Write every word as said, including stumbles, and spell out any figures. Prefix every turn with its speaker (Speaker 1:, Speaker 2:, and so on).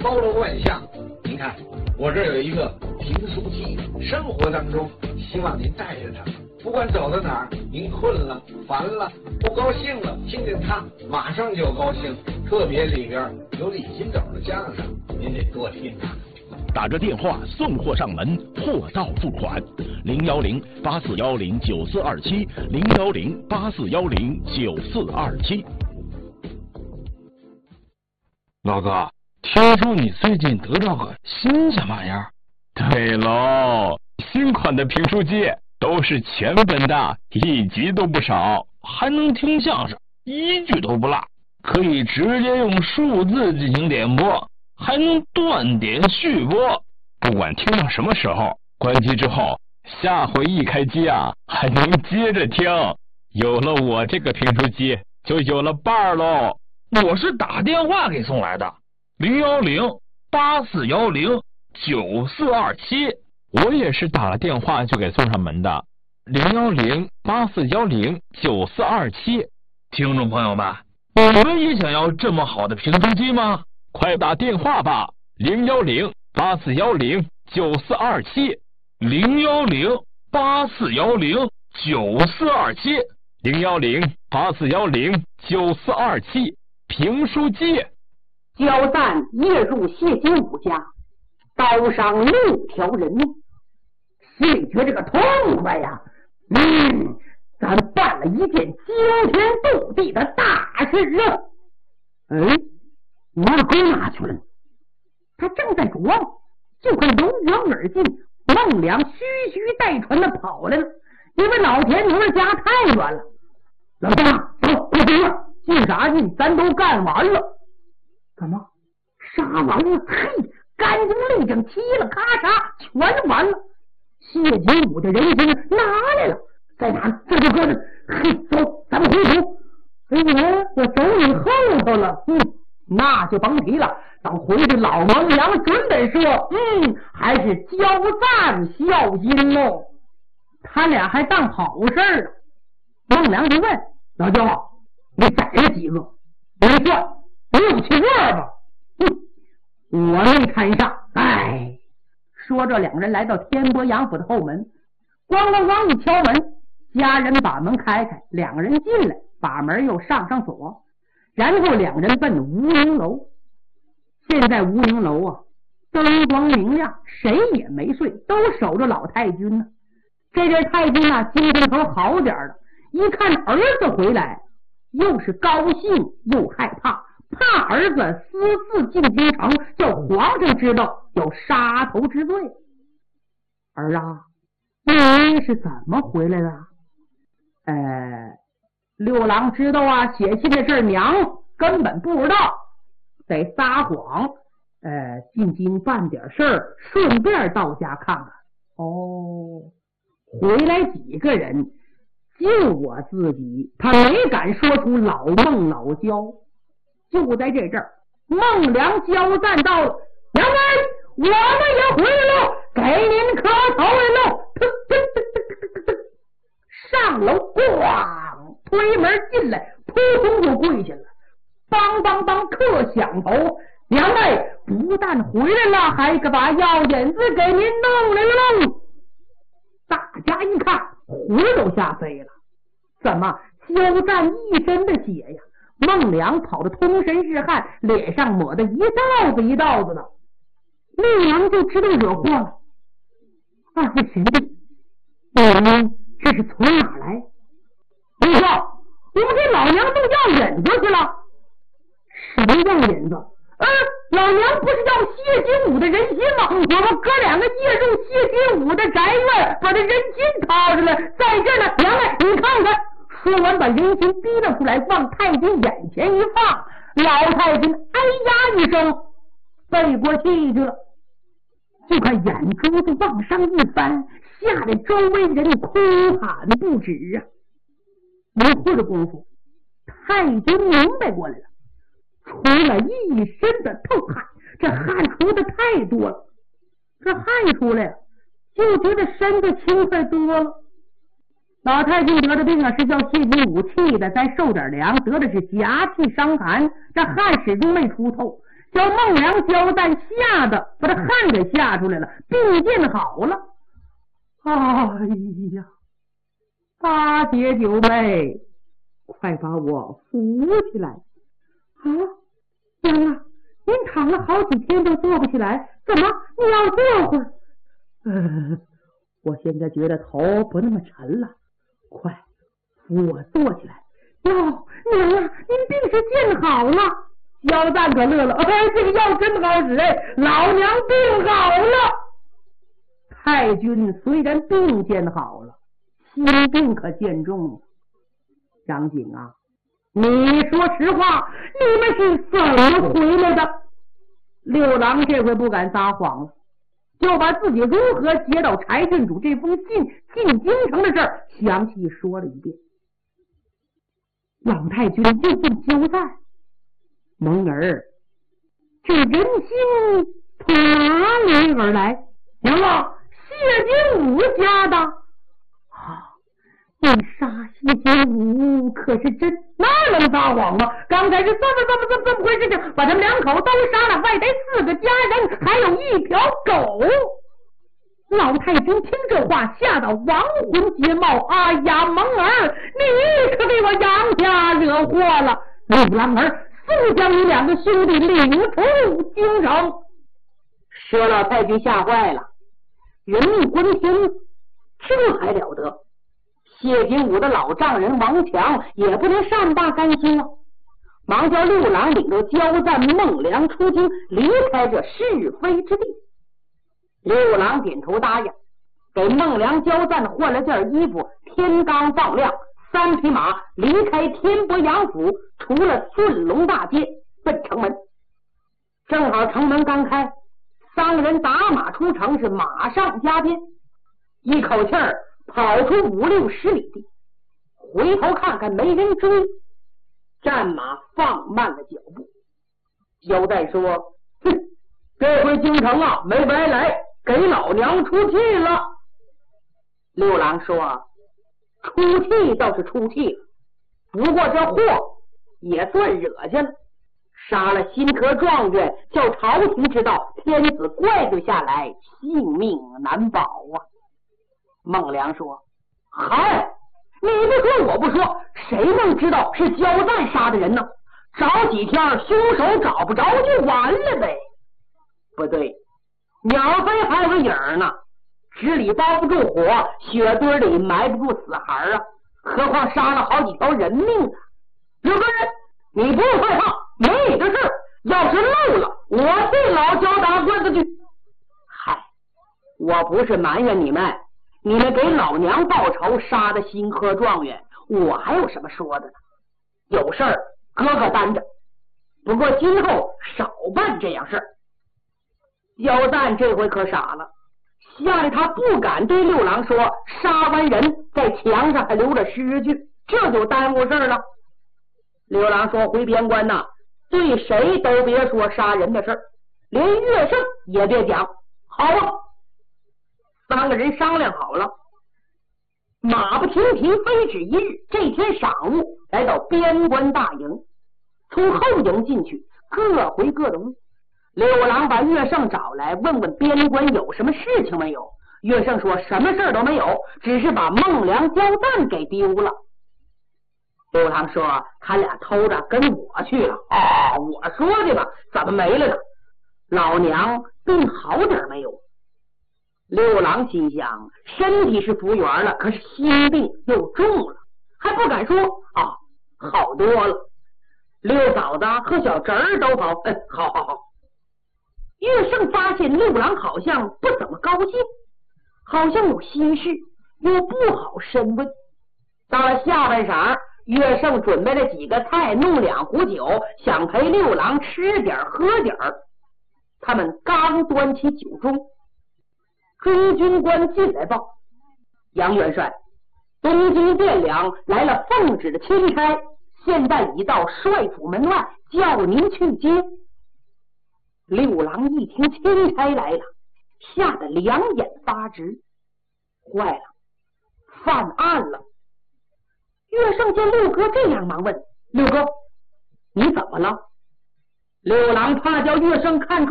Speaker 1: 包罗万象。您看，我这有一个评书记，生活当中希望您带着它，不管走到哪儿，您困了、烦了、不高兴了，听见它马上就高兴。特别里边有李金斗的相声，您得多听它。
Speaker 2: 打着电话送货上门，货到付款，零幺零八四幺零九四二七，零幺零八四幺零九四二七。
Speaker 3: 老哥，听说你最近得到个新什么玩意儿？
Speaker 4: 对喽，新款的评书机都是全本的，一集都不少，
Speaker 3: 还能听相声，一句都不落，可以直接用数字进行点播，还能断点续播，
Speaker 4: 不管听到什么时候，关机之后，下回一开机啊，还能接着听。有了我这个评书机，就有了伴儿喽。
Speaker 3: 我是打电话给送来的，零幺零八四幺零九四二七。
Speaker 4: 我也是打了电话就给送上门的，零幺零八四幺零九四二七。
Speaker 3: 听众朋友们，你们也想要这么好的评书机吗？
Speaker 4: 快打电话吧，零幺零八四幺零九四二七，
Speaker 3: 零幺零八四幺零九四二七，
Speaker 4: 零幺零八四幺零九四二七。评书机。
Speaker 5: 交战夜入谢金武家，刀伤六条人命，心里觉这个痛快呀！嗯，咱办了一件惊天动地的大事啊！哎，二狗哪去了？他正在琢磨，就看由远而近，孟良虚虚带喘的跑来了，因为老田牛的家太远了。老大，走，快走了！进啥劲？咱都干完了。怎么杀完了？嘿，干净利整，嘁了咔嚓，全完了。谢金武的人情拿来了，在哪？这就搁着。嘿，走，咱们回府。哎呀，我走你后头了。嗯，那就甭提了。等回去，老孟良准得说，嗯，还是交赞孝心喽。他俩还当好事儿了。孟良就问老焦，你宰了几个？我算六七个吧。哼，我没看上。哎，说着，两人来到天波杨府的后门，咣咣咣一敲门，家人把门开开，两人进来，把门又上上锁，然后两人奔吴宁楼。现在吴宁楼啊，灯光明亮，谁也没睡，都守着老太君呢。这阵太君啊，精神头好点了，一看儿子回来，又是高兴又害怕，怕儿子私自进京城，叫皇上知道有杀头之罪。儿啊，你是怎么回来的？呃，六郎知道啊，写信的事娘根本不知道，得撒谎，呃，进京办点事儿，顺便到家看看。哦，回来几个人？就我自己，他没敢说出老孟老焦。就在这阵儿，孟良交战到了，两位，我们也回来了，给您磕头来喽！上楼，咣，推门进来，扑通就跪下了，梆梆梆磕响头。两位不但回来了，还可把药引子给您弄来了。大家一看，魂都吓飞了。怎么交战一身的血呀？孟良跑得通身是汗，脸上抹得一道子一道子的。六郎就知道惹祸了。二位贤弟，你们这是从哪来？不说，我们给老娘弄药引子去了。什么药引子？呃，老娘不是要谢金武的人心吗？我们哥两个夜入谢金武的宅院，把他人心掏出来，在这呢，两位你看看。说完把人心逼了出来，往太君眼前一放，老太君哎呀一声背过气去了。就看眼珠子往上一翻，吓得周围人哭喊不止啊！一会儿的功夫，太君明白过来了，出了一身的透汗，这汗出的太多了，这汗出来了，就觉得身子轻快多了。老太君得的病啊，是叫谢金武气的，再受点凉，得的是夹气伤寒，这汗始终没出透。 叫孟良交战吓得把他汗给吓出来了，病见好了。哎呀，八姐九妹，快把我扶起来！啊，娘啊，您躺了好几天都坐不起来，怎么你要坐会儿？嗯，我现在觉得头不那么沉了，快扶我坐起来。哟，娘啊，您病是见好了。焦赞可乐了，哎，这个药真好使，哎，老娘病好了。太君虽然病见好了，心病可见重了。张景啊，你说实话，你们是怎么回来的？六郎这回不敢撒谎了，就把自己如何接到柴郡主这封信进京城的事儿详细说了一遍。老太君就问焦赞：蒙儿，这人心从哪里而来？娘啊，谢金武家的。啊，你杀谢金武可是真？那能撒谎吗？刚才是这么这么这么这么回事情，把他们两口都杀了，外带四个家人，还有一条狗。老太君听这话，吓得亡魂皆冒。哎呀，蒙儿，你可给我杨家惹祸了！六郎儿，速将你两个兄弟领出京城。佘老太君吓坏了，人命关天，这还了得？谢金武的老丈人王强也不能善罢甘休啊，忙叫六郎领着焦赞、孟良出京，离开这是非之地。六郎点头答应，给孟良、焦赞换了件衣服，天刚放亮，三匹马离开天伯阳府，出了顺龙大街，奔城门。正好城门刚开，三个人打马出城，是马上加鞭，一口气儿跑出五六十里地，回头看看没人追，战马放慢了脚步。焦赞说：哼，这回京城啊没白来，给老娘出气了。六郎说：出气倒是出气了，不过这祸也算惹下了，杀了新科状元，叫朝廷知道，天子怪罪下来，性命难保啊。孟良说：嗨，你不说我不说，谁能知道是焦赞杀的人呢？找几天凶手找不着就完了呗。不对，鸟飞还有个影儿呢，纸里包不住火，雪堆里埋不住死孩啊，何况杀了好几条人命啊！有个人，你不用害怕，没你的事，要是漏了，我替老焦打官司去。嗨，我不是埋怨你们，你们给老娘报仇，杀的新科状元，我还有什么说的呢？有事儿哥哥担着，不过今后少办这样事儿。焦赞这回可傻了，吓得他不敢对六郎说杀完人在墙上还留了诗句，这就耽误事儿了。六郎说：回边关呐，对谁都别说杀人的事儿，连乐胜也别讲。好啊，三个人商量好了，马不停蹄，非止一日，这天晌午来到边关大营，从后营进去，各回各的屋。六郎把乐胜找来，问问边关有什么事情没有。乐胜说什么事都没有，只是把孟良、焦赞给丢了。六郎说他俩偷着跟我去了。哦，我说的吧，怎么没了呢？老娘病好点没有？六郎心想，身体是复原了，可是心病又重了，还不敢说啊，好多了。六嫂子和小侄儿都好，嗯，好好好。乐胜发现六郎好像不怎么高兴，好像有心事，又不好深问。到了下半晌，乐胜准备了几个菜，弄两壶酒，想陪六郎吃点喝点儿。他们刚端起酒盅，中军官进来报：杨元帅，东京汴梁来了奉旨的钦差，现在已到帅府门外，叫您去接。六郎一听钦差来了，吓得两眼发直，坏了，犯案了。乐胜见六哥这样，忙问：六哥，你怎么了？ 刘郎怕叫乐生看出